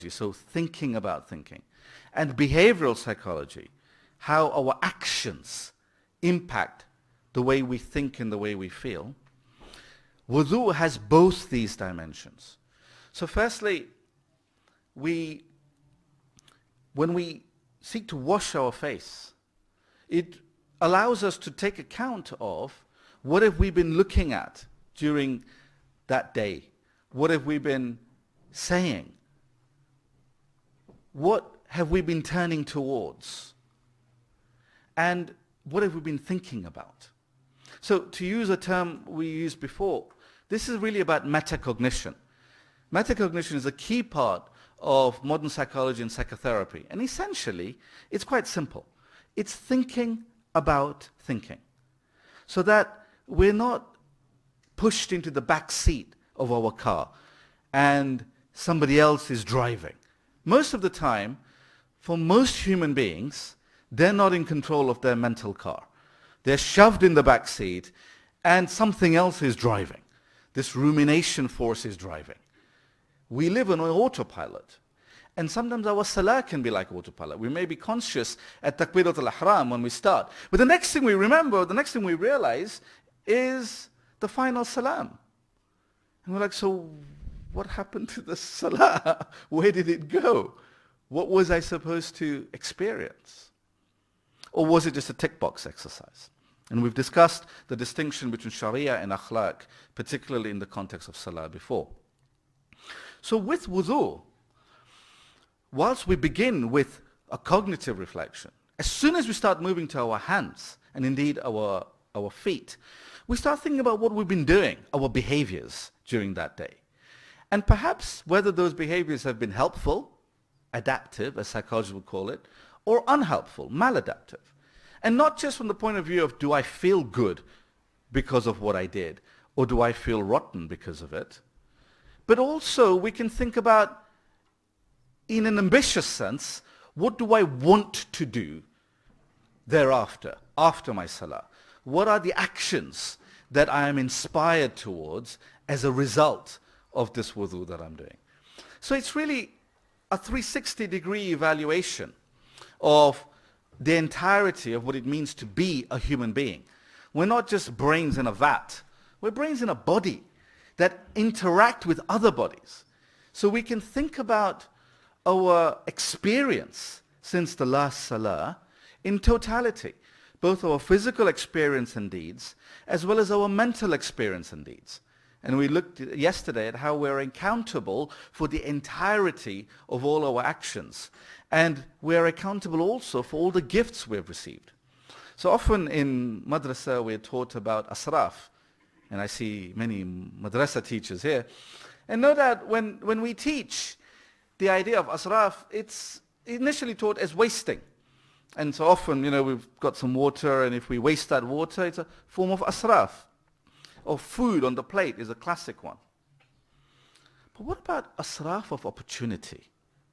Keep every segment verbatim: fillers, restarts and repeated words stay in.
so thinking about thinking, and behavioral psychology, how our actions impact the way we think and the way we feel, wudu has both these dimensions. So firstly, we, when we seek to wash our face, it allows us to take account of what have we been looking at during that day? What have we been saying? What have we been turning towards? And what have we been thinking about? So to use a term we used before, this is really about metacognition. Metacognition is a key part of modern psychology and psychotherapy. And essentially, it's quite simple. It's thinking about thinking. So that we're not pushed into the back seat of our car and somebody else is driving. Most of the time, for most human beings, they're not in control of their mental car. They're shoved in the back seat and something else is driving. This rumination force is driving. We live on an autopilot. And sometimes our salah can be like autopilot. We may be conscious at Takbirat al-Ihram when we start. But the next thing we remember, the next thing we realize is the final salam. And we're like, so what happened to the salah? Where did it go? What was I supposed to experience? Or was it just a tick box exercise? And we've discussed the distinction between Sharia and Akhlaq, particularly in the context of salah before. So with wudu, whilst we begin with a cognitive reflection, as soon as we start moving to our hands, and indeed our, our feet, we start thinking about what we've been doing, our behaviors during that day. And perhaps whether those behaviors have been helpful, adaptive, as psychologists would call it, or unhelpful, maladaptive. And not just from the point of view of, do I feel good because of what I did, or do I feel rotten because of it? But also we can think about, in an ambitious sense, what do I want to do thereafter, after my salah? What are the actions that I am inspired towards as a result of this wudu that I'm doing? So it's really a three sixty degree evaluation of the entirety of what it means to be a human being. We're not just brains in a vat. We're brains in a body that interact with other bodies. So we can think about our experience since the last salah in totality, both our physical experience and deeds, as well as our mental experience and deeds. And we looked yesterday at how we're accountable for the entirety of all our actions. And we're accountable also for all the gifts we've received. So often in madrasa we're taught about asraf. And I see many madrasa teachers here. And know that when, when we teach the idea of asraf, it's initially taught as wasting. And so often, you know, we've got some water, and if we waste that water, it's a form of asraf. Or food on the plate is a classic one. But what about asraf of opportunity?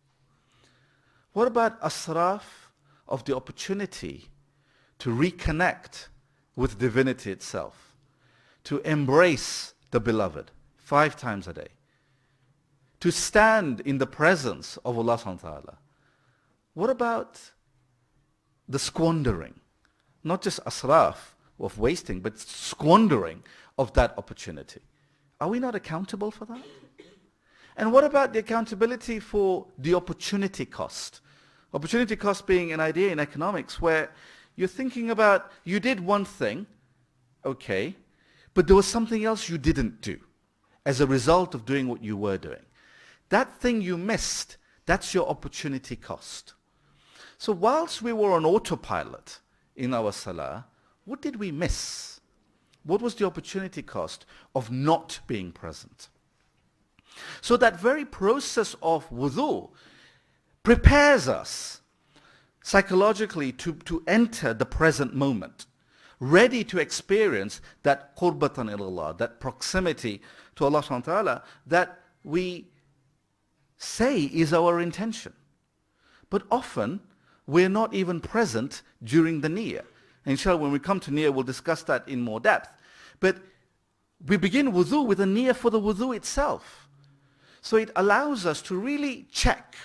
What about asraf of the opportunity to reconnect with divinity itself, to embrace the beloved five times a day, to stand in the presence of Allah subhanahu wa ta'ala? What about the squandering? Not just asraf of wasting, but squandering of that opportunity. Are we not accountable for that? And what about the accountability for the opportunity cost? Opportunity cost being an idea in economics where you're thinking about, you did one thing, okay, but there was something else you didn't do as a result of doing what you were doing. That thing you missed, that's your opportunity cost. So whilst we were on autopilot in our salah, what did we miss? What was the opportunity cost of not being present? So that very process of wudu prepares us psychologically to, to enter the present moment, ready to experience that qurbatan ilallah, that proximity to Allah subhanahu wa ta'ala that we say is our intention. But often we're not even present during the niyyah. Inshallah, when we come to niyyah, we'll discuss that in more depth. But we begin wudu with a niyyah for the wudu itself. So it allows us to really check